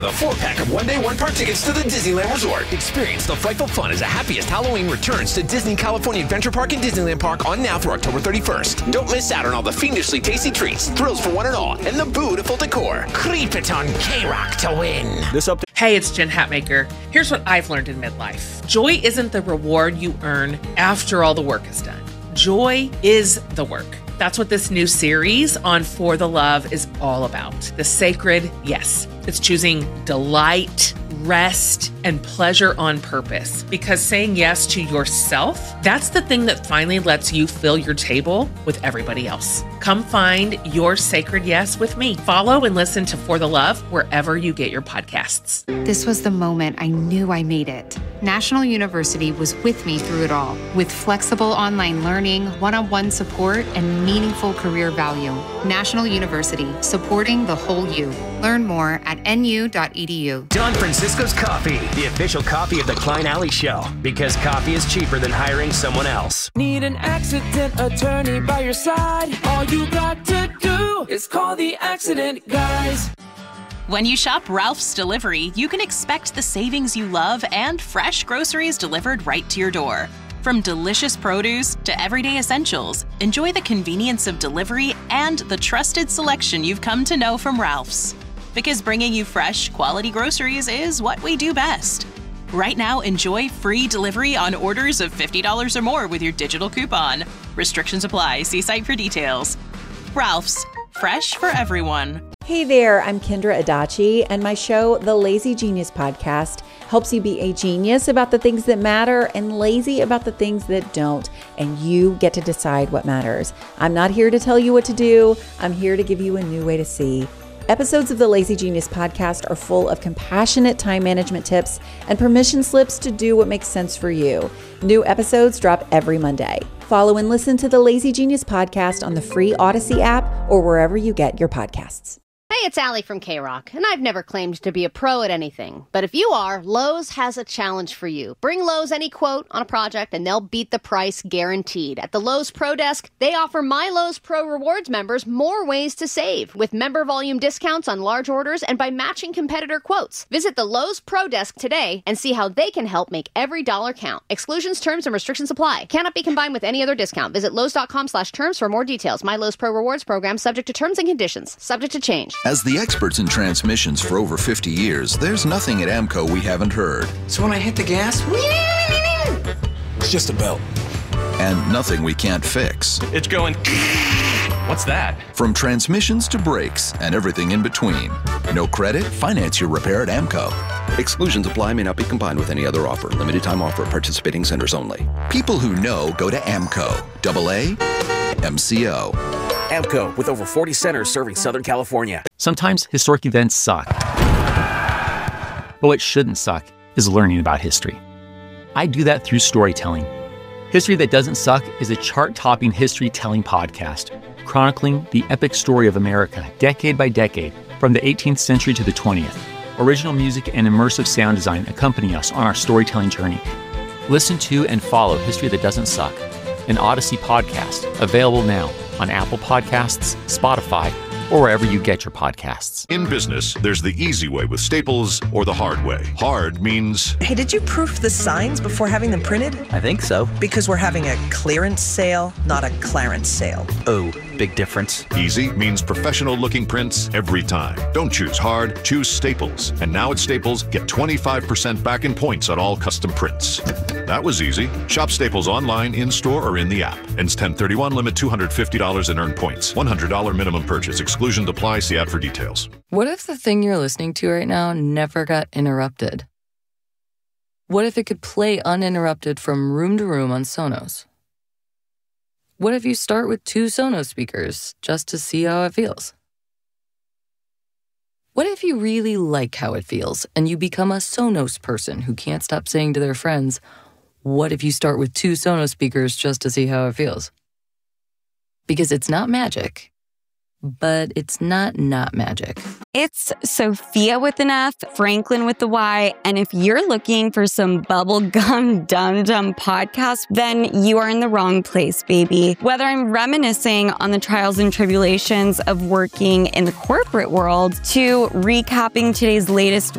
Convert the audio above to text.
The 4-pack of one-day, one-park tickets to the Disneyland Resort. Experience the frightful fun as the happiest Halloween returns to Disney California Adventure Park and Disneyland Park on now through October 31st. Don't miss out on all the fiendishly tasty treats, thrills for one and all, and the beautiful decor. Creep it on K-Rock to win. Hey, it's Jen Hatmaker. Here's what I've learned in midlife. Joy isn't the reward you earn after all the work is done. Joy is the work. That's what this new series on For the Love is all about. The sacred yes. It's choosing delight, rest, and pleasure on purpose. Because saying yes to yourself, that's the thing that finally lets you fill your table with everybody else. Come find your sacred yes with me. Follow and listen to For the Love wherever you get your podcasts. This was the moment I knew I made it. National University was with me through it all, with flexible online learning, one-on-one support, and meaningful career value. National University, supporting the whole you. Learn more at nu.edu. Don Francisco's Coffee, the official coffee of the Klein Alley Show, because coffee is cheaper than hiring someone else. Need an accident attorney by your side? All you got to do is call the accident guys. When you shop Ralph's Delivery, you can expect the savings you love and fresh groceries delivered right to your door. From delicious produce to everyday essentials, enjoy the convenience of delivery and the trusted selection you've come to know from Ralph's. Because bringing you fresh, quality groceries is what we do best. Right now, enjoy free delivery on orders of $50 or more with your digital coupon. Restrictions apply. See site for details. Ralph's, fresh for everyone. Hey there, I'm Kendra Adachi, and my show, The Lazy Genius Podcast, helps you be a genius about the things that matter and lazy about the things that don't, and you get to decide what matters. I'm not here to tell you what to do. I'm here to give you a new way to see. Episodes of the Lazy Genius Podcast are full of compassionate time management tips and permission slips to do what makes sense for you. New episodes drop every Monday. Follow and listen to the Lazy Genius Podcast on the free Odyssey app or wherever you get your podcasts. Hey, it's Allie from K-Rock, and I've never claimed to be a pro at anything. But if you are, Lowe's has a challenge for you. Bring Lowe's any quote on a project, and they'll beat the price guaranteed. At the Lowe's Pro Desk, they offer My Lowe's Pro Rewards members more ways to save, with member volume discounts on large orders and by matching competitor quotes. Visit the Lowe's Pro Desk today and see how they can help make every dollar count. Exclusions, terms, and restrictions apply. Cannot be combined with any other discount. Visit Lowes.com/terms for more details. My Lowe's Pro Rewards program subject to terms and conditions. Subject to change. As the experts in transmissions for over 50 years, there's nothing at AMCO we haven't heard. So when I hit the gas, it's just a belt. And nothing we can't fix. It's going... What's that? From transmissions to brakes and everything in between. No credit? Finance your repair at AMCO. Exclusions apply, may not be combined with any other offer. Limited time offer at participating centers only. People who know go to AMCO. AA MCO. AMCO, with over 40 centers serving Southern California. Sometimes historic events suck. But what shouldn't suck is learning about history. I do that through storytelling. History That Doesn't Suck is a chart-topping history-telling podcast, chronicling the epic story of America, decade by decade, from the 18th century to the 20th. Original music and immersive sound design accompany us on our storytelling journey. Listen to and follow History That Doesn't Suck, an Odyssey podcast, available now on Apple Podcasts, Spotify, or wherever you get your podcasts. In business, there's the easy way with Staples or the hard way. Hard means... Hey, did you proof the signs before having them printed? I think so. Because we're having a clearance sale, not a Clarence sale. Oh, big difference. Easy means professional-looking prints every time. Don't choose hard, choose Staples. And now at Staples, get 25% back in points on all custom prints. That was easy. Shop Staples online, in-store, or in the app. Ends 10/31, limit $250 and earn points. $100 minimum purchase. Exclusions apply. See ad for details. What if the thing you're listening to right now never got interrupted? What if it could play uninterrupted from room to room on Sonos? What if you start with 2 Sonos speakers just to see how it feels? What if you really like how it feels and you become a Sonos person who can't stop saying to their friends, what if you start with 2 Sonos speakers just to see how it feels? Because it's not magic. but it's not magic. It's Sophia with an F, Franklin with the Y, and if you're looking for some bubblegum dum-dum podcast, then you are in the wrong place, baby. Whether I'm reminiscing on the trials and tribulations of working in the corporate world to recapping today's latest